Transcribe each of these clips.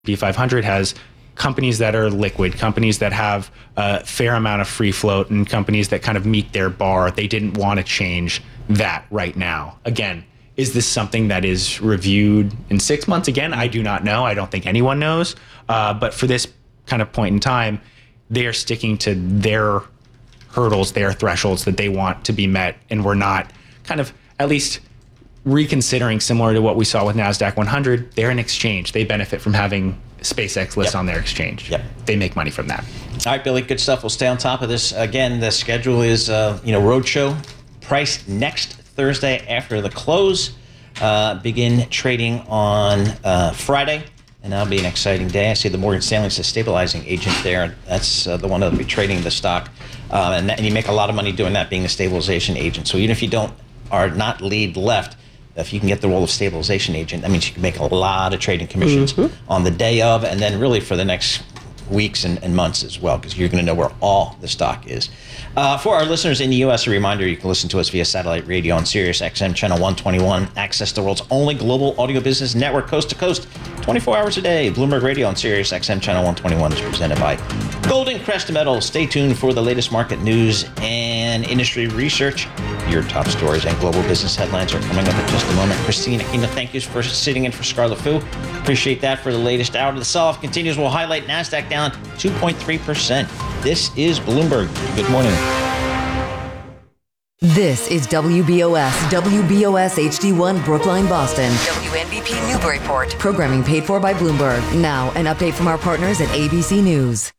S&P 500 has companies that are liquid, companies that have a fair amount of free float, and companies that kind of meet their bar. They didn't want to change that right now. Again, is this something that is reviewed in 6 months? Again, I do not know. I don't think anyone knows. But for this kind of point in time, they are sticking to their hurdles, their thresholds that they want to be met. And we're not kind of at least reconsidering, similar to what we saw with NASDAQ 100. They're an exchange. They benefit from having SpaceX list on their exchange. They make money from that. All right, Billy, good stuff. We'll stay on top of this. Again, the schedule is, roadshow price next Thursday after the close. Begin trading on Friday, and that'll be an exciting day. I see the Morgan Stanley's a stabilizing agent there. That's the one that'll be trading the stock. And you make a lot of money doing that, being a stabilization agent. So even if you are not lead left, if you can get the role of stabilization agent, that means you can make a lot of trading commissions on the day of, and then really for the next weeks and months as well, because you're going to know where all the stock is. For our listeners in the U.S., a reminder, you can listen to us via satellite radio on Sirius XM Channel 121. Access the world's only global audio business network, coast to coast, 24 hours a day. Bloomberg Radio on Sirius XM Channel 121 is presented by Golden Crest Metals. Stay tuned for the latest market news and industry research. Your top stories and global business headlines are coming up in just a moment. Christine Aquino, thank you for sitting in for Scarlet Fu. Appreciate that for the latest hour. The sell-off continues. We'll highlight NASDAQ down 2.3%. This is Bloomberg. Good morning. This is WBOS HD1 Brookline, Boston. WNBP Newburyport. Programming paid for by Bloomberg. Now, an update from our partners at ABC News.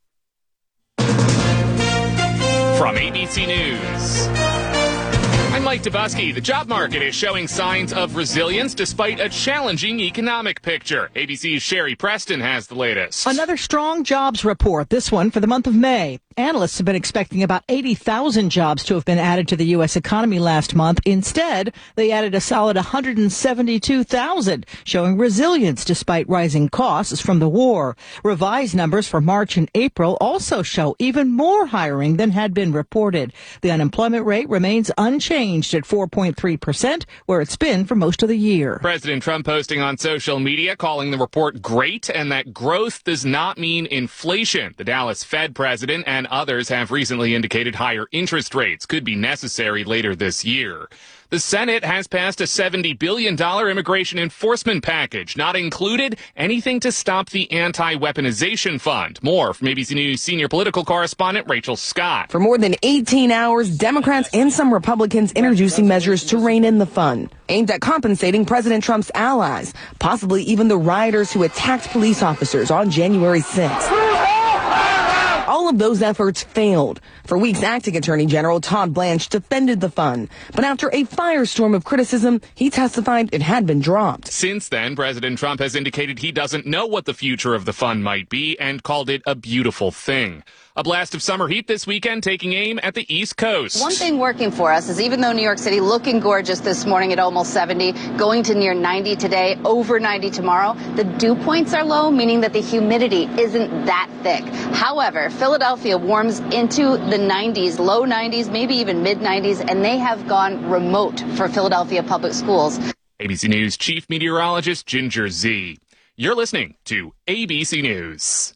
From ABC News, I'm Mike Dubusky. The job market is showing signs of resilience despite a challenging economic picture. ABC's Sherry Preston has the latest. Another strong jobs report, this one for the month of May. Analysts have been expecting about 80,000 jobs to have been added to the U.S. economy last month. Instead, they added a solid 172,000, showing resilience despite rising costs from the war. Revised numbers for March and April also show even more hiring than had been reported. The unemployment rate remains unchanged at 4.3%, where it's been for most of the year. President Trump posting on social media calling the report great and that growth does not mean inflation. The Dallas Fed president and others have recently indicated higher interest rates could be necessary later this year. The Senate has passed a $70 billion immigration enforcement package, not included anything to stop the anti-weaponization fund. More from ABC News senior political correspondent Rachel Scott. For more than 18 hours, Democrats and some Republicans introducing measures to rein in the fund, aimed at compensating President Trump's allies, possibly even the rioters who attacked police officers on January 6th. All of those efforts failed. For weeks, acting Attorney General Todd Blanche defended the fund. But after a firestorm of criticism, he testified it had been dropped. Since then, President Trump has indicated he doesn't know what the future of the fund might be and called it a beautiful thing. A blast of summer heat this weekend taking aim at the East Coast. One thing working for us is even though New York City looking gorgeous this morning at almost 70, going to near 90 today, over 90 tomorrow, the dew points are low, meaning that the humidity isn't that thick. However, Philadelphia warms into the 90s, low 90s, maybe even mid 90s, and they have gone remote for Philadelphia public schools. ABC News Chief Meteorologist Ginger Z. You're listening to ABC News.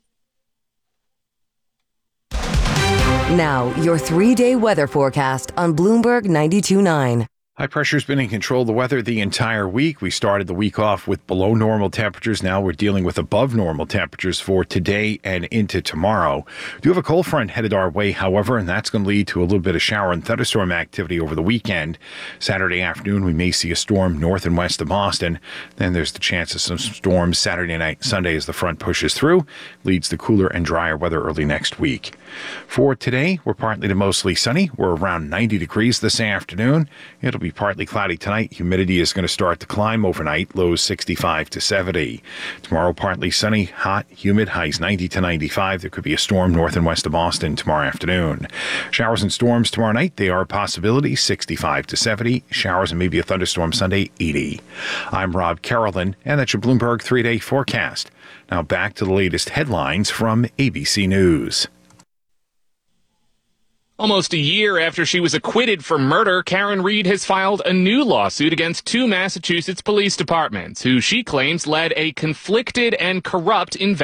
Now, your 3-day weather forecast on Bloomberg 92.9. High pressure's been in control of the weather the entire week. We started the week off with below normal temperatures. Now we're dealing with above normal temperatures for today and into tomorrow. We do have a cold front headed our way, however, and that's going to lead to a little bit of shower and thunderstorm activity over the weekend. Saturday afternoon, we may see a storm north and west of Boston. Then there's the chance of some storms Saturday night, Sunday as the front pushes through, leads to cooler and drier weather early next week. For today, we're partly to mostly sunny. We're around 90 degrees this afternoon. It'll be partly cloudy tonight. Humidity is going to start to climb overnight, lows 65 to 70. Tomorrow, partly sunny, hot, humid, highs 90 to 95. There could be a storm north and west of Boston tomorrow afternoon. Showers and storms tomorrow night, they are a possibility, 65 to 70. Showers and maybe a thunderstorm Sunday, 80. I'm Rob Carolyn, and that's your Bloomberg 3-day forecast. Now back to the latest headlines from ABC News. Almost a year after she was acquitted for murder, Karen Reed has filed a new lawsuit against 2 Massachusetts police departments, who she claims led a conflicted and corrupt investigation.